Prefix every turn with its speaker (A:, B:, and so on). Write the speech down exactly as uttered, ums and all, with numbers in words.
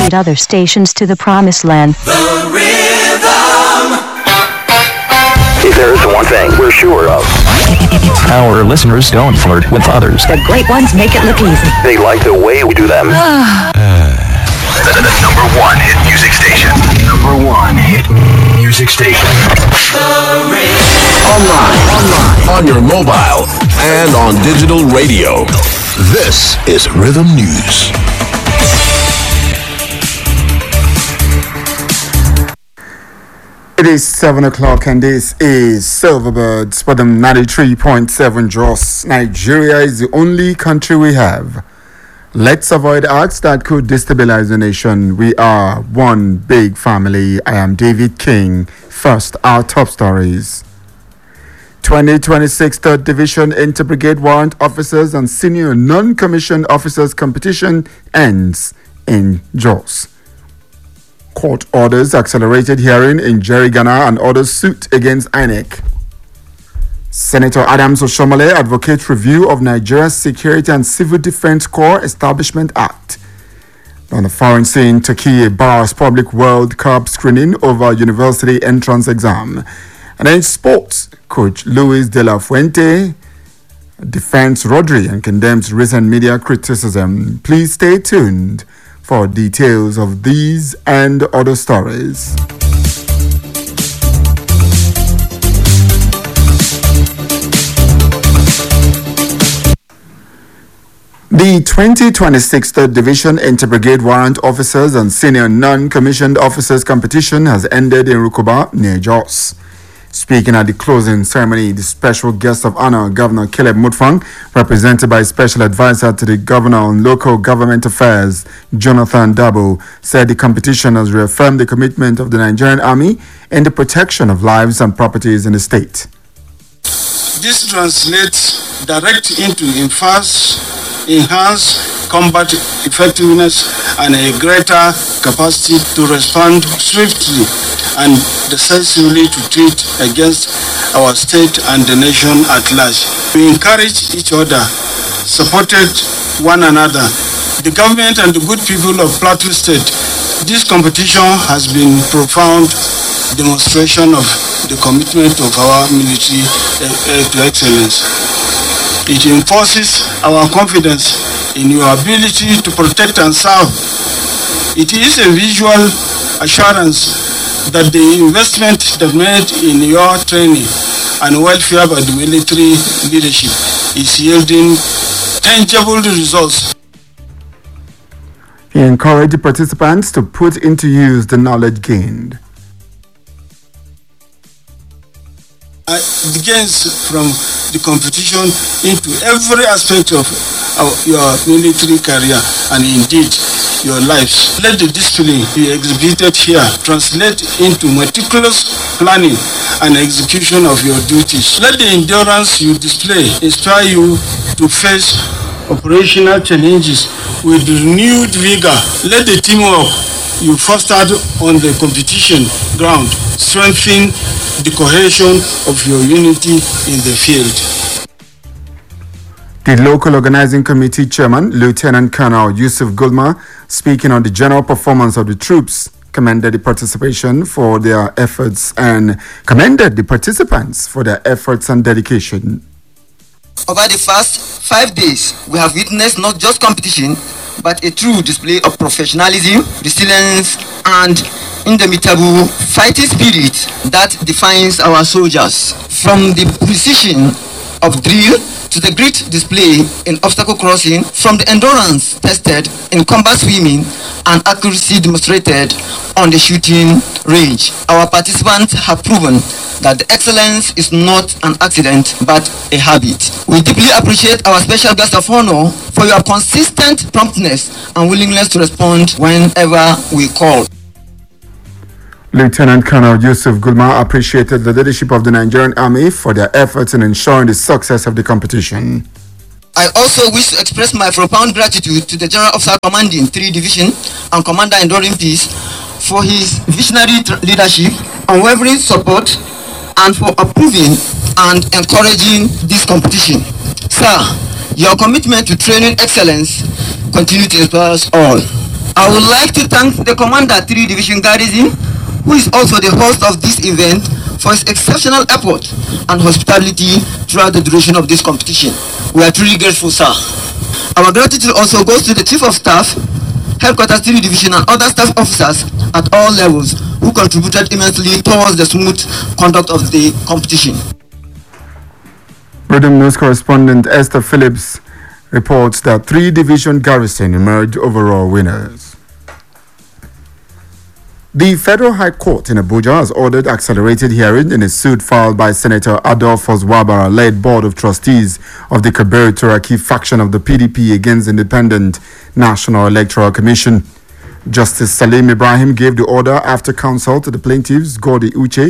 A: guide other stations to the promised land.
B: The Rhythm.
C: If there's one thing we're sure of,
D: our listeners don't flirt with others.
E: The great ones make it look easy.
C: They like the way we do them.
D: uh.
C: the, the number one hit music station. Number one hit music station.
B: The Rhythm.
F: Online, online, on your mobile, and on digital radio. This is Rhythm News.
G: It is seven o'clock and this is Silverbirds for the ninety-three point seven Jos. Nigeria is the only country we have. Let's avoid acts that could destabilize the nation. We are one big family. I am David King. First, our top stories. twenty twenty-six third Division Inter-Brigade Warrant Officers and Senior Non-Commissioned Officers competition ends in Jos. Court orders accelerated hearing in Jerry Ghana and orders suit against I N E C. Senator Adams Oshomole advocates review of Nigeria's Security and Civil Defense Corps Establishment Act. On the foreign scene, Turkey bars public World Cup screening over university entrance exam. And in sports, coach Luis de la Fuente defends Rodri and condemns recent media criticism. Please stay tuned for details of these and other stories. The twenty twenty-six third Division Inter-Brigade Warrant Officers and Senior Non-Commissioned Officers competition has ended in Rukuba, near Jos. Speaking at the closing ceremony, the special guest of honor, Governor Caleb Mutfwang, represented by Special Advisor to the Governor on Local Government Affairs, Jonathan Dabo, said the competition has reaffirmed the commitment of the Nigerian Army in the protection of lives and properties in the state.
H: This translates direct into enhance, enhance combat effectiveness and a greater capacity to respond swiftly and decisively to treat against our state and the nation at large. We encourage each other, supported one another, the government and the good people of Plateau State. This competition has been profound demonstration of the commitment of our military uh, uh, to excellence. It enforces our confidence in your ability to protect and serve. It is a visual assurance that the investment that made in your training and welfare by the military leadership is yielding tangible results.
G: He encouraged the participants to put into use the knowledge gained.
H: It begins from the competition into every aspect of our, your military career and indeed your lives. Let the discipline you exhibited here translate into meticulous planning and execution of your duties. Let the endurance you display inspire you to face operational challenges with renewed vigor. Let the teamwork you fostered on the competition ground strengthen the cohesion of your unity in the field.
G: The local organizing committee chairman, Lieutenant Colonel Yusuf Gulma, speaking on the general performance of the troops, commended the participation for their efforts and commended the participants for their efforts and dedication.
I: Over the first five days, we have witnessed not just competition, but a true display of professionalism, resilience, and indomitable fighting spirit that defines our soldiers. From the precision of drill to the great display in obstacle crossing, from the endurance tested in combat swimming and accuracy demonstrated on the shooting range, our participants have proven that the excellence is not an accident but a habit. We deeply appreciate our special guest of honor for your consistent promptness and willingness to respond whenever we call.
G: Lieutenant Colonel Yusuf Gulma appreciated the leadership of the Nigerian Army for their efforts in ensuring the success of the competition.
I: I also wish to express my profound gratitude to the General Officer Commanding three Division and Commander Enduring Peace for his visionary leadership, unwavering support, and for approving and encouraging this competition. Sir, your commitment to training excellence continues to inspire us all. I would like to thank the Commander three Division Garrison, who is also the host of this event, for his exceptional effort and hospitality throughout the duration of this competition. We are truly grateful, sir. Our gratitude also goes to the Chief of Staff, Headquarters three Division and other staff officers at all levels who contributed immensely towards the smooth conduct of the competition.
G: Rhythm News correspondent Esther Phillips reports that three Division Garrison emerged overall winners. The Federal High Court in Abuja has ordered accelerated hearing in a suit filed by Senator Adolphus Wabara-led Board of Trustees of the Kabir Turaki faction of the P D P against the Independent National Electoral Commission. Justice Salim Ibrahim gave the order after counsel to the plaintiffs, Godi Uche